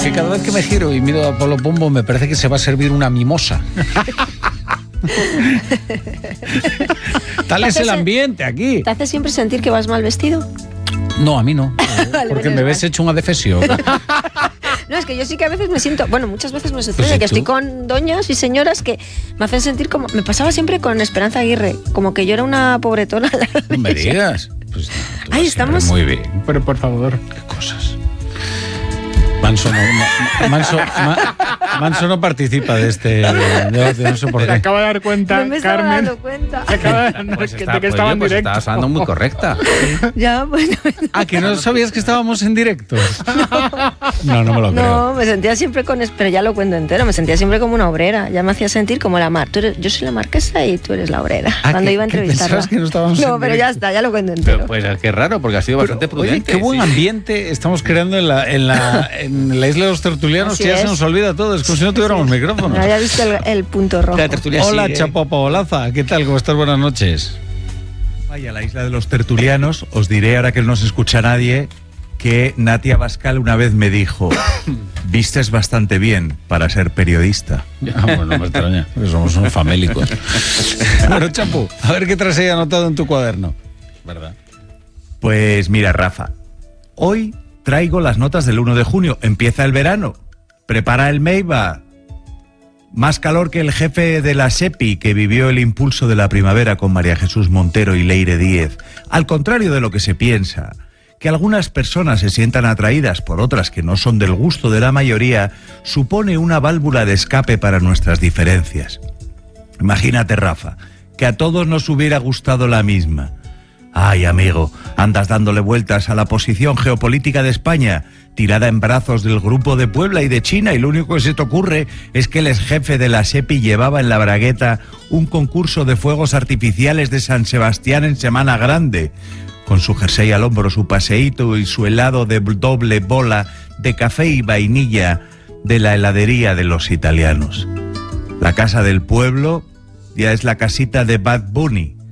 que cada vez que me giro y miro a Polo Pombo me parece que se va a servir una mimosa. Tal es el ambiente aquí. ¿Te hace siempre sentir que vas mal vestido? No, a mí no. Vale, Porque menos me mal. ves hecho una defesión. No, es que yo sí que a veces me siento... Bueno, muchas veces me sucede Pues sí, que estoy tú. con doñas y señoras que me hacen sentir como... Me pasaba siempre con Esperanza Aguirre, como que yo era una pobretona. No me digas. Pues, tú Ahí vas siempre estamos. muy bien. Pero por favor. Qué cosas. Manso no participa de este debate, no sé por Se qué. acaba de dar cuenta, No me estaba Carmen. dando cuenta. Se acaba de dar Pues de está, que estaba en pues directo. estaba sonando muy correcta. Ya, bueno... Ah, que no sabías que estábamos en directo. No me lo creo. No, me sentía siempre con... Pero ya lo cuento entero, me sentía siempre como una obrera. Ya me hacía sentir como la mar. Yo soy la marquesa y tú eres la obrera. Ah, cuando que- iba a que entrevistarla. pensabas que no estábamos en No, pero ya está, ya lo cuento entero. Pero pues qué raro, porque ha sido bastante Pero, oye, prudente. qué buen sí. ambiente estamos creando en la isla de los tertulianos, Así que ya se es. nos olvida todo, es como si no tuviéramos micrófonos. No había visto el punto rojo. La tertulia Hola, sigue. Chapopaolaza, ¿qué tal? ¿Cómo estás? Buenas noches. Vaya, la isla de los tertulianos, os diré, ahora que no se escucha nadie, que Natia Abascal una vez me dijo: vistes bastante bien para ser periodista. Bueno, no me extraña, porque somos unos famélicos. Bueno, Chapo, a ver qué traes ahí anotado en tu cuaderno. ¿Verdad? Pues mira, Rafa, hoy traigo las notas del 1 de junio, empieza el verano, prepara el Meiba. Más calor que el jefe de la SEPI que vivió el impulso de la primavera con María Jesús Montero y Leire Díez. Al contrario de lo que se piensa, que algunas personas se sientan atraídas por otras que no son del gusto de la mayoría, supone una válvula de escape para nuestras diferencias. Imagínate, Rafa, que a todos nos hubiera gustado la misma. Ay, amigo, andas dándole vueltas a la posición geopolítica de España, tirada en brazos del Grupo de Puebla y de China, y lo único que se te ocurre es que el exjefe de la SEPI llevaba en la bragueta un concurso de fuegos artificiales de San Sebastián en Semana Grande, con su jersey al hombro, su paseíto y su helado de doble bola de café y vainilla de la heladería de los italianos. La casa del pueblo ya es la casita de Bad Bunny.